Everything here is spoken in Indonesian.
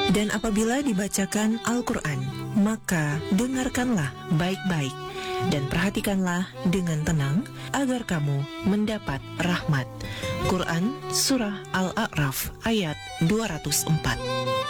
Dan apabila dibacakan Al-Quran, maka dengarkanlah baik-baik dan perhatikanlah dengan tenang agar kamu mendapat rahmat. Quran Surah Al-A'raf ayat 204.